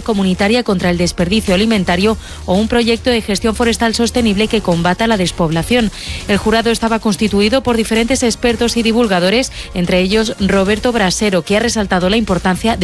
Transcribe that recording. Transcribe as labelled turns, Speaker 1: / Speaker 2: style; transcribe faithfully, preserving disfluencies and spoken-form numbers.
Speaker 1: comunitaria contra el desperdicio alimentario o un proyecto de gestión forestal sostenible que combata la despoblación. El jurado estaba constituido por diferentes expertos y divulgadores, entre ellos Roberto Brasero, que ha resaltado la importancia de